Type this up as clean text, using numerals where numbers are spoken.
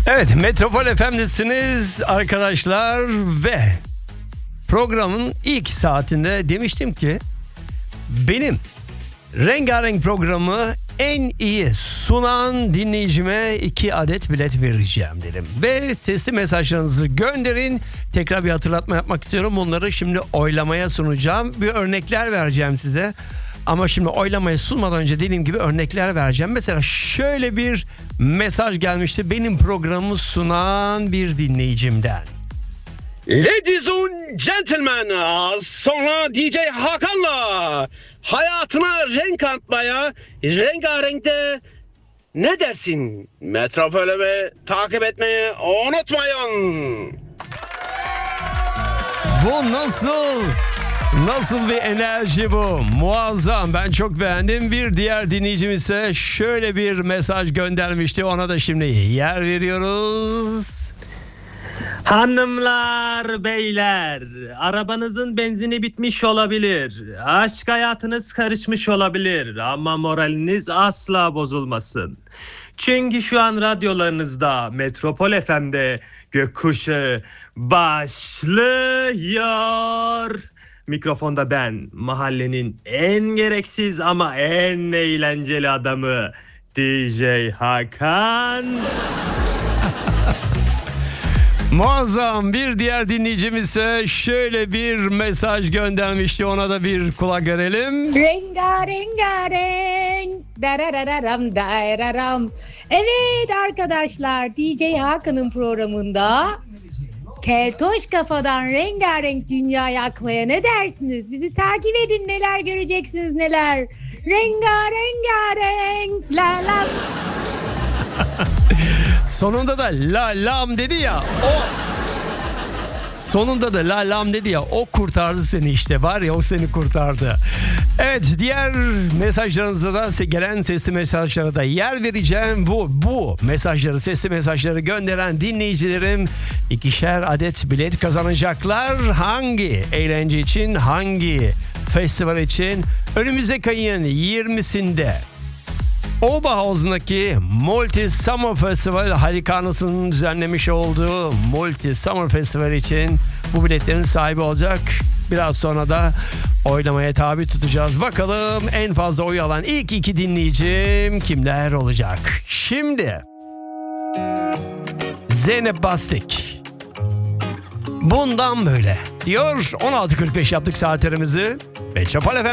Evet, Metropol FM'desiniz arkadaşlar ve programın ilk saatinde demiştim ki benim rengarenk programı en iyi sunan dinleyicime 2 adet bilet vereceğim dedim. Ve sesli mesajlarınızı gönderin. Tekrar bir hatırlatma yapmak istiyorum. Bunları şimdi oylamaya sunacağım. Bir örnekler vereceğim size. Ama şimdi oylamaya sunmadan önce dediğim gibi örnekler vereceğim. Mesela şöyle bir mesaj gelmişti benim programımı sunan bir dinleyicimden. Ladies and gentlemen, sonra DJ Hakan'la hayatına renk katmaya, rengarenkte ne dersin? Metropol'ü takip etmeyi unutmayın. Bu nasıl bir enerji bu? Muazzam. Ben çok beğendim. Bir diğer dinleyicimiz ise şöyle bir mesaj göndermişti. Ona da şimdi yer veriyoruz. Hanımlar, beyler, arabanızın benzini bitmiş olabilir. Aşk hayatınız karışmış olabilir ama moraliniz asla bozulmasın. Çünkü şu an radyolarınızda Metropol FM'de Gökkuşağı başlıyor. Mikrofonda ben, mahallenin en gereksiz ama en eğlenceli adamı DJ Hakan. Muazzam. Bir diğer dinleyicimiz ise şöyle bir mesaj göndermişti. Ona da bir kulak verelim. Rengarenk. Darararam dararam. Evet arkadaşlar, DJ Hakan'ın programında keltoş kafadan rengarenk dünyayı akmaya ne dersiniz? Bizi takip edin, neler göreceksiniz neler. Rengarenk la la. Sonunda da la lam dedi ya. Sonunda da la lam dedi ya, o kurtardı seni işte, var ya, o seni kurtardı. Evet, diğer mesajlarınızda da gelen sesli mesajlara da yer vereceğim. Bu mesajları, sesli mesajları gönderen dinleyicilerim 2'şer adet bilet kazanacaklar. Hangi eğlence için, hangi festival için? Önümüzdeki ayın 20'sinde Oberhausen'daki Multi Summer Festival, Halikarnası'nın düzenlemiş olduğu Multi Summer Festival için bu biletlerin sahibi olacak. Biraz sonra da oylamaya tabi tutacağız. Bakalım en fazla oy alan ilk 2 dinleyicim kimler olacak? Şimdi Zeynep Bastık. Bundan böyle diyor. 16.45 yaptık saatlerimizi. Metropol FM